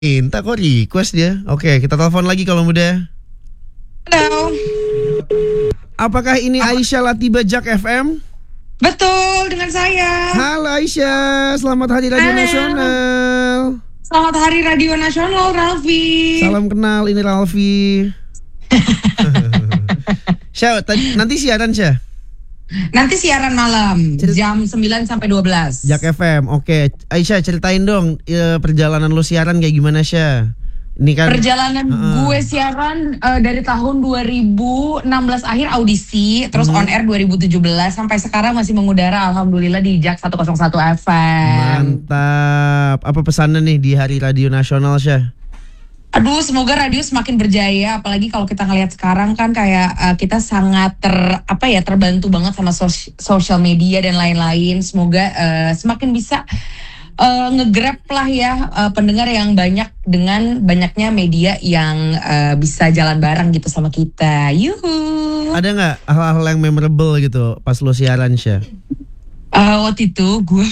Minta kok request dia. Oke, kita telepon lagi kalau muda. Halo. Apakah ini Aisyah Latiba Jak FM? Betul, dengan saya. Halo Aisyah, selamat Hari Radio Nasional. Selamat Hari Radio Nasional, Ralfi. Salam kenal, ini Ralfi. Syah, nanti siaran Syah? Nanti siaran malam jam 9 sampai 12. Jak FM, oke. Aisyah ceritain dong perjalanan lu siaran kayak gimana Syah? Ini kan perjalanan gue siaran dari tahun 2016 akhir audisi, terus on air 2017 sampai sekarang masih mengudara alhamdulillah di Jak 101 FM. Mantap. Apa pesannya nih di Hari Radio Nasional Syah? Aduh, semoga radio semakin berjaya, apalagi kalau kita ngelihat sekarang kan kayak kita sangat terbantu banget sama sosial media dan lain-lain. Semoga semakin bisa nge-grab lah ya pendengar yang banyak dengan banyaknya media yang bisa jalan bareng gitu sama kita. Yuhu. Ada nggak hal-hal yang memorable gitu pas lo siaran Syah? Waktu itu gue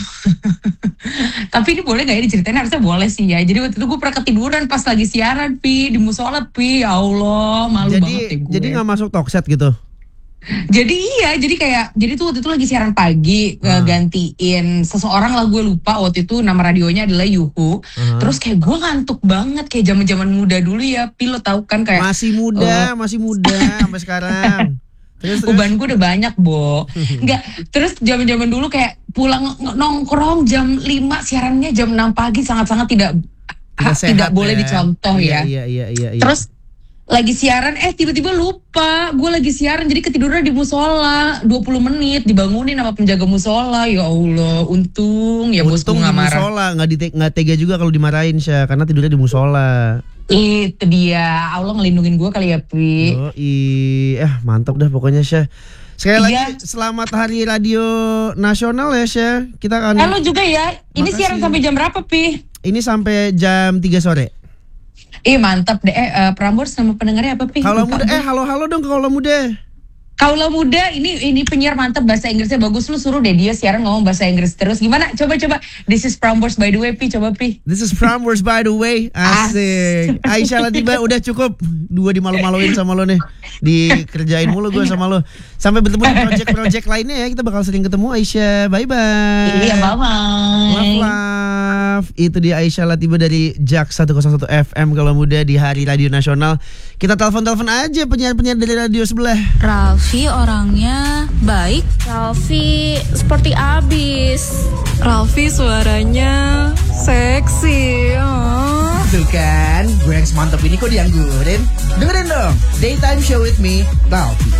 tapi ini boleh gak ya diceritain? Harusnya boleh sih ya. Jadi waktu itu gue pernah ketiduran pas lagi siaran Pi, di musola Pi. Ya Allah, malu banget ya gue. Jadi gak masuk talkset gitu? Jadi iya, jadi tuh waktu itu lagi siaran pagi, gantiin seseorang lah, gue lupa waktu itu nama radionya adalah Yuhu. Terus kayak gue ngantuk banget kayak zaman muda dulu ya Pi, lo tau kan kayak masih muda sampai sekarang. Terus. Uban gue udah banyak, Bo. Enggak, terus zaman dulu kayak pulang nongkrong jam 5, siarannya jam 6 pagi, sangat-sangat tidak boleh dicontoh ya. Iya. Terus lagi siaran, tiba-tiba lupa gue lagi siaran, jadi ketiduran di musola 20 menit, dibangunin sama penjaga musola. Ya Allah, untung ya bos gue gak marah. Musola nggak tega juga kalau dimarahin Syah, karena tidurnya di musola. Itu dia, Allah ngelindungin gue kali ya Pi. Mantap dah pokoknya Syah. Sekali lagi selamat Hari Radio Nasional ya Syah. Kita akan. Halo juga ya. Ini siaran sampai jam berapa Pi? Ini sampai jam 3 sore. Mantap deh. Prambors sama pendengarnya apa Pi? Kalau muda, halo dong kalau muda. Kaulah muda, ini penyiar mantap, bahasa Inggrisnya bagus, lu suruh deh dia siaran ngomong bahasa Inggris terus. Gimana? Coba. This is Prambors by the way, Pi, coba Pi. This is Prambors by the way. Asik. Aisyah Latiba udah cukup. 2 dimalu-maluin sama lo nih. Dikerjain mulu gue sama lo. Sampai bertemu di project-project lainnya ya. Kita bakal sering ketemu Aisyah. Bye-bye. Iya, bye-bye. Love. Itu dia Aisyah Latiba dari Jak 101 FM kalau muda di Hari Radio Nasional. Kita telepon aja penyiar-penyiar dari radio sebelah. Ralfi orangnya baik. Ralfi seperti abis. Ralfi suaranya seksi. Tuh kan, gue yang semantap ini kok dianggurin. Dengerin dong, Daytime Show with me, Ralfi.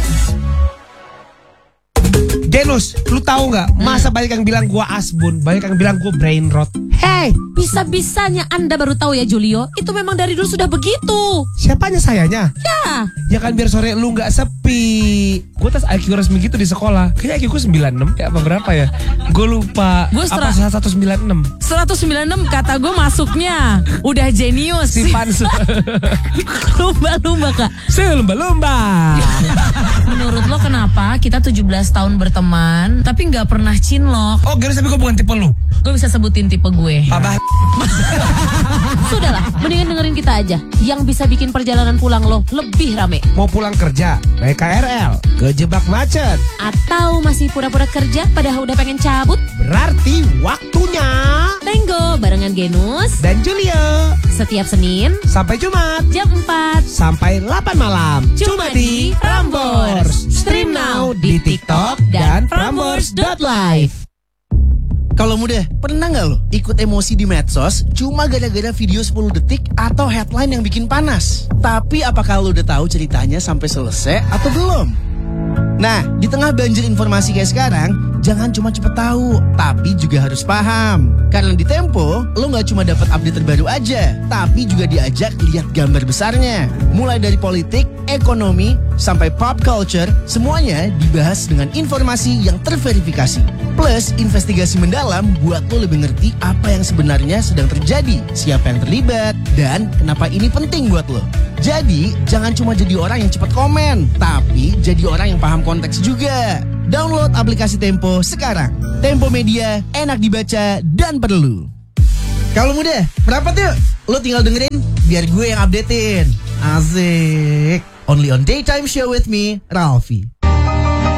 Genus, lu tahu nggak? Masa banyak yang bilang gua asbun, banyak yang bilang gua brain rot. Hey, bisa-bisanya Anda baru tahu ya Julio. Itu memang dari dulu sudah begitu. Siapanya sayanya? Ya kan biar sore lu nggak sepi. Gue tes IQ resmi gitu di sekolah. Kayaknya IQ gue 96 ya apa berapa ya? Gue lupa. Gue apa 196? 196 kata gue masuknya. Udah jenius. Si Pansu. Lumba-lumba Kak. Lumba-lumba. Menurut lo kenapa kita 17 tahun berteman tapi nggak pernah cinlok? Oh, Genus, tapi gue bukan tipe lu. Gue bisa sebutin tipe gue. Abah. Sudahlah, mendingan dengerin kita aja. Yang bisa bikin perjalanan pulang lo lebih rame. Mau pulang kerja, naik KRL, kejebak macet, atau masih pura-pura kerja padahal udah pengen cabut? Berarti waktunya Tango barengan Genus dan Julio. Setiap Senin sampai Jumat jam 4 sampai 8 malam. Cuma di Prambors. Stream now di TikTok dan prambors.live. Kalau muda, pernah nggak lo ikut emosi di medsos cuma gara-gara video 10 detik atau headline yang bikin panas? Tapi apakah lo udah tahu ceritanya sampai selesai atau belum? Nah, di tengah banjir informasi kayak sekarang, jangan cuma cepet tahu, tapi juga harus paham. Karena di Tempo, lo nggak cuma dapat update terbaru aja, tapi juga diajak lihat gambar besarnya. Mulai dari politik, ekonomi, sampai pop culture, semuanya dibahas dengan informasi yang terverifikasi. Plus, investigasi mendalam buat lo lebih ngerti apa yang sebenarnya sedang terjadi, siapa yang terlibat, dan kenapa ini penting buat lo. Jadi, jangan cuma jadi orang yang cepat komen, tapi jadi orang yang paham konteks juga. Download aplikasi Tempo sekarang. Tempo Media, enak dibaca dan perlu. Kalau muda, merapat yuk. Lo tinggal dengerin, biar gue yang updatein. Asik. Only on Daytime Show with me, Ralfi.